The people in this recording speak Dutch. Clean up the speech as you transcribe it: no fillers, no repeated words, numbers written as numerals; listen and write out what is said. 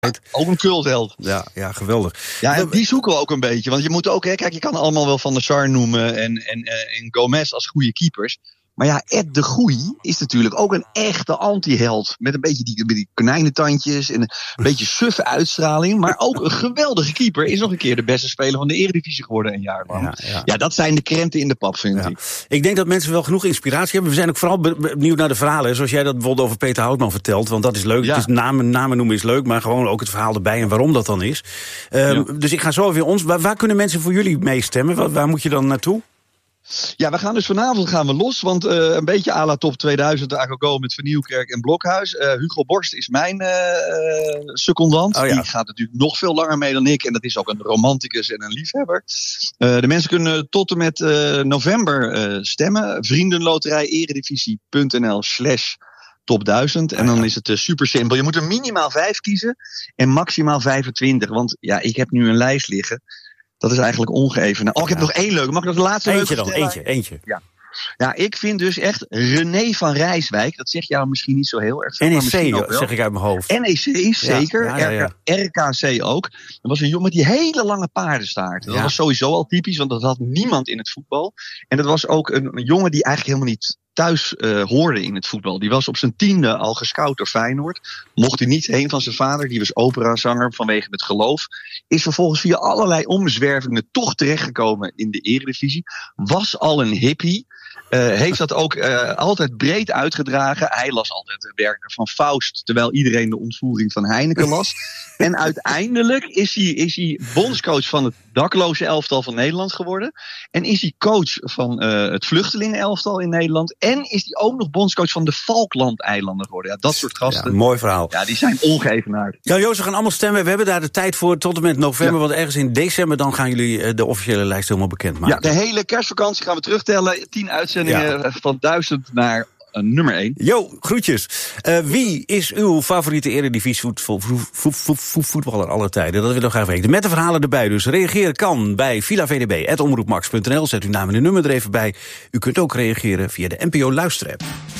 Ook een cultheld. Ja, geweldig. Ja, en die zoeken we ook een beetje. Want je moet ook, kijk, je kan allemaal wel Van der Sar noemen en Gomez als goede keepers. Maar ja, Ed de Goeie is natuurlijk ook een echte anti-held. Met een beetje die konijnentandjes en een beetje suffe uitstraling. Maar ook een geweldige keeper. Is nog een keer de beste speler van de Eredivisie geworden een jaar lang. Ja, dat zijn de krenten in de pap, vind ik. Ik denk dat mensen wel genoeg inspiratie hebben. We zijn ook vooral benieuwd naar de verhalen. Zoals jij dat bijvoorbeeld over Peter Houtman vertelt. Want dat is leuk. Ja. Het is namen noemen is leuk. Maar gewoon ook het verhaal erbij en waarom dat dan is. Dus ik ga zo weer waar kunnen mensen voor jullie meestemmen? Waar moet je dan naartoe? Ja, we gaan dus vanavond los. Want een beetje à la top 2000 de Agogo met Van Nieuwkerk en Blokhuis. Hugo Borst is mijn secondant. Oh, ja. Die gaat natuurlijk nog veel langer mee dan ik. En dat is ook een romanticus en een liefhebber. De mensen kunnen tot en met november stemmen. Vriendenloterij-eredivisie.nl/top 1000. En dan is het super simpel. Je moet er minimaal 5 kiezen en maximaal 25. Want ja, ik heb nu een lijst liggen. Dat is eigenlijk ongeëvenaard. Ik heb nog één leuke. Mag ik nog de laatste leuke vertellen? Eentje. Ja, ik vind dus echt René van Rijswijk. Dat zegt jou misschien niet zo heel erg veel. NEC, zeg ik uit mijn hoofd. NEC, zeker. Ja. RKC ook. Er was een jongen met die hele lange paardenstaart. Dat was sowieso al typisch, want dat had niemand in het voetbal. En dat was ook een jongen die eigenlijk helemaal niet thuis hoorde in het voetbal. Die was op zijn 10e al gescout door Feyenoord. Mocht hij niet heen van zijn vader. Die was operazanger vanwege het geloof. Is vervolgens via allerlei omzwervingen toch terechtgekomen in de Eredivisie. Was al een hippie. Heeft dat ook altijd breed uitgedragen. Hij las altijd de werken van Faust, terwijl iedereen de ontvoering van Heineken las. En uiteindelijk is hij bondscoach van het dakloze elftal van Nederland geworden. En is hij coach van het vluchtelingenelftal in Nederland. En is hij ook nog bondscoach van de Falklandeilanden geworden. Ja, dat soort gasten. Ja, mooi verhaal. Ja, die zijn ongeëvenaard. Ja, Joost, we gaan allemaal stemmen. We hebben daar de tijd voor tot en met november. Want ergens in december dan gaan jullie de officiële lijst helemaal bekendmaken. Ja, de hele kerstvakantie gaan we terugtellen. 10 uitzendingen van 1000 naar nummer 1. Jo, groetjes. Wie is uw favoriete Eredivisie voetballer aller tijden? Dat wil ik nog graag weten. Met de verhalen erbij dus. Reageren kan bij vilavdb@omroepmax.nl. Zet uw naam en uw nummer er even bij. U kunt ook reageren via de NPO Luister-app.